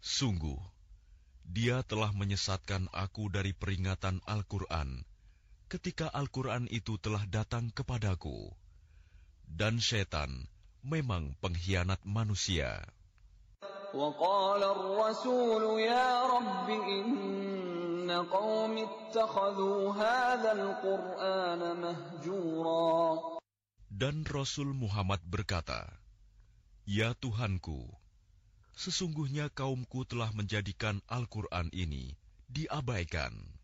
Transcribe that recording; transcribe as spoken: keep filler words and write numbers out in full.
Sungguh, dia telah menyesatkan aku dari peringatan Al-Quran ketika Al-Quran itu telah datang kepadaku. Dan syaitan memang pengkhianat manusia. وقال الرسول يا رب إن قوم اتخذوا هذا القرآن مهجورا. Dan Rasul Muhammad berkata, Ya Tuhanku, sesungguhnya kaumku telah menjadikan Al-Quran ini diabaikan.